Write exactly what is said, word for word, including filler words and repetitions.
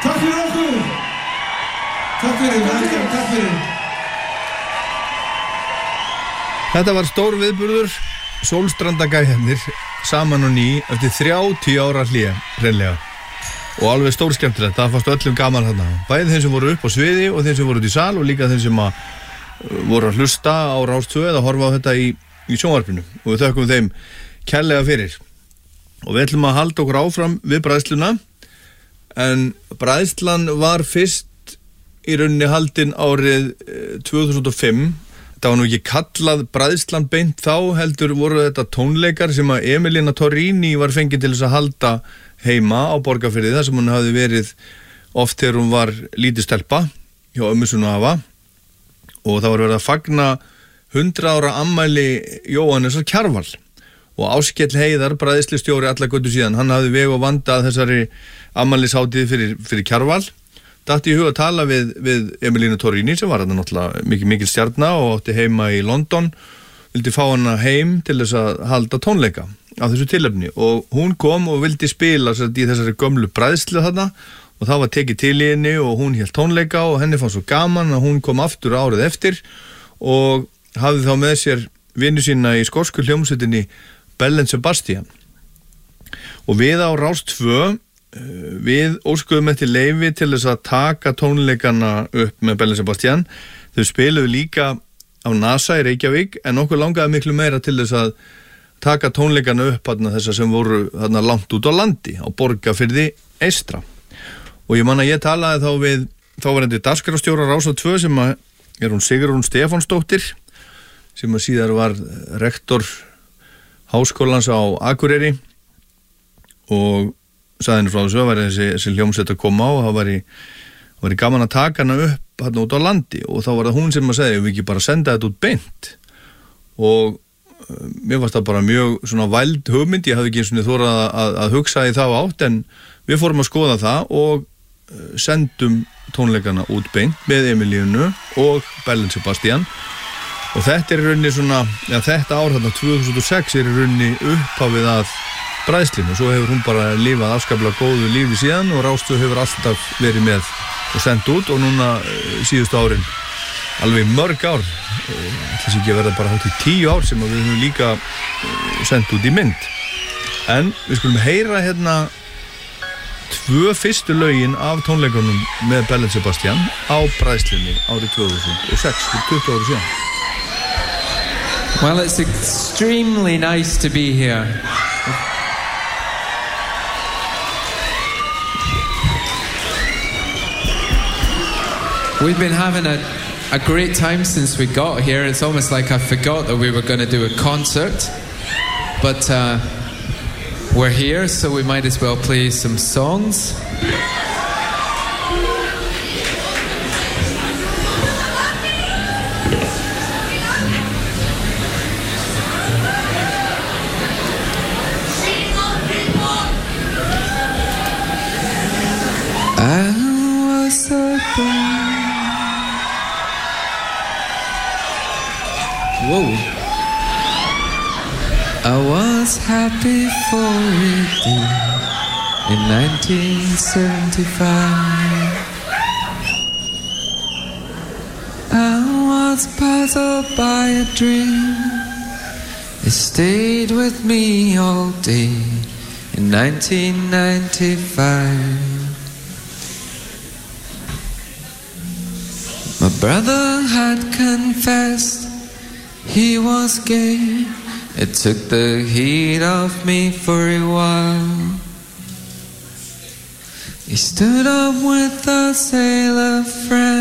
Takk fyrir okkur. Takk fyrir, takk, takk fyrir. Þetta var stór viðburður, Sólstrandagæjarnir saman og ný eftir þrjátíu ára hlé, hreinlega. Og alveg stór skemmtilegt, það fannst öllum gaman þarna. Bæði þeim sem voru upp á sviði og þeim sem voru út í sal og líka þeim sem að voru að hlusta á Rás tvö eða horfa á þetta í, í sjónvarpinu. Og við þökkum þeim kærlega fyrir. Og við ætlum að halda okkur áfram við bræðsluna, en bræðslan var fyrst í rauninni haldin árið tvö þúsund og fimm. Það var nú ekki kallað bræðslan beint þá, heldur voru þetta tónleikar sem að Emilina Torrini var fengin til þess að halda heima á Borgarfirði, þar sem hún hafði verið oft þegar hún var lítið stelpa hjá ömmu sinni og afa, og það var verið að fagna hundrað ára afmæli Jóhannesar Kjarval, og Áskell Heiðar, bræðslustjóri alla götu síðan, hann hafði veg og vandað þessari afmælishátíð fyrir, fyrir Kjarval. Datt í hug að tala við, við Emilina Torrini sem var þarna náttúrulega mikil, mikil stjarna og átti heima í London, vildi fá hana heim til þess að halda tónleika á þessu tilefni, og hún kom og vildi spila í þessari gömlu bræðslu þarna, og það var tekið til í henni og hún hélt tónleika og henni fannst svo gaman að hún kom aftur árið eftir og hafði þá með sér vinu sína í skosku hljómsveitinni Bell and Sebastian. Og við á Rás tvö við óskuðum eftir leyfi til þess að taka tónleikana upp með Bell and Sebastian. Þau spiluðu líka á NASA í Reykjavík, en okkur langaði miklu meira til þess að taka tónleikana upp þarna þessar sem voru þarna langt út á landi á Borgarfirði eystra. Og ég man að ég talaði þá við þáverandi dagskrárstjóra Rás tvö sem að er hún Sigrún Stefánsdóttir, sem að síðar var rektor háskólans á Akureyri, og sagði henni frá þessu að væri þessi, þessi hljómsveit að koma á, og það væri, væri gaman að taka hana upp hann út á landi, og þá var það hún sem að segja, við ekki bara senda þetta út beint. Og uh, mér varst það bara mjög svona væld hugmynd, ég hafði ekki eins og þórað að, að, að hugsa í þá átt, en við fórum að skoða það og uh, sendum tónleikana út beint með Emilínu og Bell and Sebastian. Og þetta er í rauninni svona, ja, þetta ár þarna tvö þúsund og sex er í rauninni upphafið að bræðslinu, og svo hefur hún bara lifað afskaplega góðu lífi síðan, og Rás tvö hefur alltaf verið með og sendt út, og núna síðustu árin alveg mörg ár, þess ekki að verða bara hátt í tíu ár sem við höfum líka sendt út í mynd. En við skulum heyra hérna tvö fyrstu lögin af tónleikunum með Bell and Sebastian á bræðslunni árið tvö þúsund og sex, fyrir tuttugu ára síðan. Well, it's extremely nice to be here. We've been having a, a great time since we got here. It's almost like I forgot that we were going to do a concert. But uh, we're here, so we might as well play some songs. I was a boy. Whoa. I was happy for it in nineteen seventy-five. I was puzzled by a dream. It stayed with me all day in nineteen ninety-five. My brother had confessed he was gay. It took the heat off me for a while. He stood up with a sailor friend.